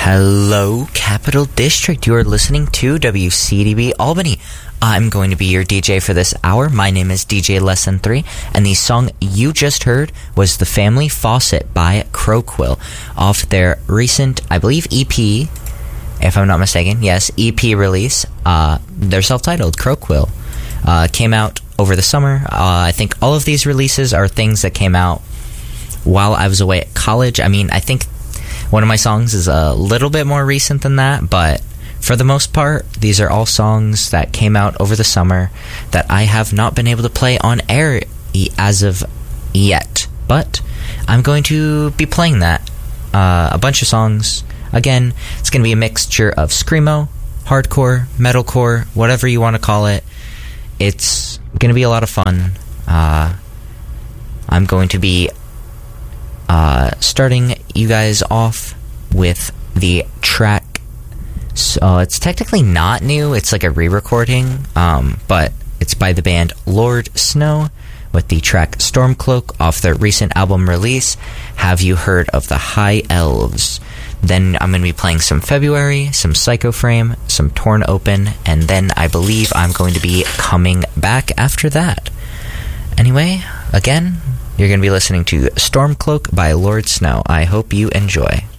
Hello, Capital District. You are listening to WCDB Albany. I'm going to be your DJ for this hour. My name is DJ Lesson 3, and the song you just heard was The Family Faucet by Croquill off their recent, I believe, EP, if I'm not mistaken. Yes, EP release. They're self-titled, Croquill. Came out over the summer. I think all of these releases are things that came out while I was away at college. I mean, I think one of my songs is a little bit more recent than that, but for the most part, these are all songs that came out over the summer that I have not been able to play on air as of yet. But I'm going to be playing that. A bunch of songs. Again, it's going to be a mixture of screamo, hardcore, metalcore, whatever you want to call it. It's going to be a lot of fun. I'm going to be starting you guys off with the track. So it's technically not new. It's like a re-recording, but it's by the band Lord Snow with the track Stormcloak off their recent album release, Have You Heard of the High Elves? Then I'm going to be playing some February, some Psycho Frame, some Torn Open, and then I believe I'm going to be coming back after that. Anyway, again, you're going to be listening to Stormcloak by Lord Snow. I hope you enjoy.